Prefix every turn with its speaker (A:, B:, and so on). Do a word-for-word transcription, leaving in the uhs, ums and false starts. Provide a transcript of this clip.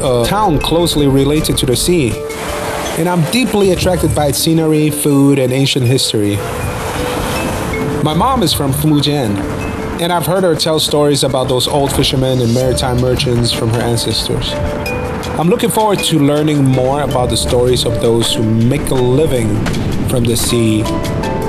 A: a town closely related to the sea, and I'm deeply attracted by its scenery, food, and ancient history. My mom is from Fujian, and I've heard her tell stories about those old fishermen and maritime merchants from her ancestors. I'm looking forward to learning more about the stories of those who make a living from the sea